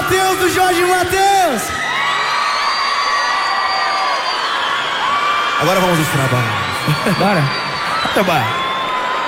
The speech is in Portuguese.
Matheus, do Jorge Matheus. Agora vamos aos trabalhos. Bora. Trabalho.